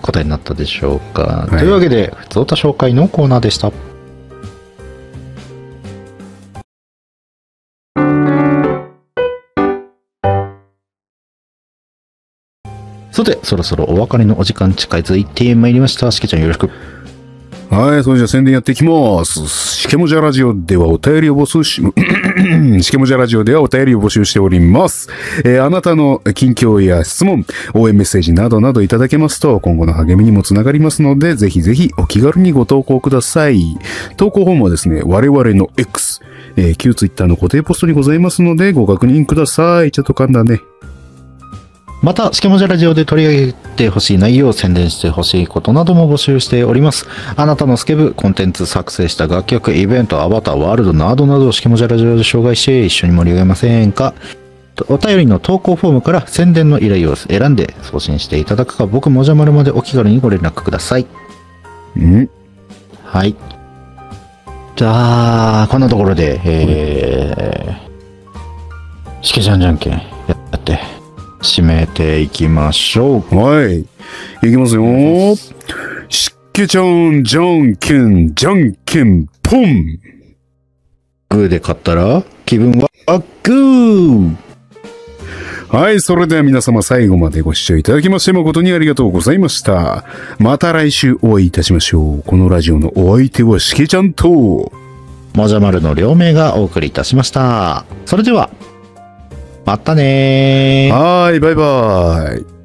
答えになったでしょうか。 はい、 というわけで、ふつおた紹介のコーナーでした。さて、そろそろお別れのお時間近づいてまいりました。しけちゃんよろしく。 はい、それじゃあ宣伝やっていきます。しけもじゃラジオではお便りを募集し、しけもじゃラジオではお便りを募集しております。あなたの近況や質問、応援メッセージなどなどいただけますと、今後の励みにもつながりますので、ぜひぜひお気軽にご投稿ください。投稿フォームはですね、我々の X、旧 Twitter の固定ポストにございますので、ご確認ください。ちょっと噛んだね。 また、しけもじゃラジオで取り上げてほしい内容を宣伝してほしいことなども募集しております。あなたのスケブ、コンテンツ作成した楽曲、イベント、アバター、ワールドなどなどをしけもじゃラジオで紹介して一緒に盛り上げませんか？お便りの投稿フォームから宣伝の依頼を選んで送信していただくか、僕もじゃまるまでお気軽にご連絡ください。はい。じゃあ、こんなところで、しけちゃんじゃんけんやって、締めていきましょう。 はい。いきますよ。しけちゃん、じゃんけん、じゃんけん、ポン。 グーで勝ったら、気分はグー。 はい。それでは皆様最後までご視聴いただきまして誠にありがとうございました。また来週お会いいたしましょう。このラジオのお相手はしけちゃんと、 もじゃまるの両名がお送りいたしました。それでは、またねー。 はい。バイバイ。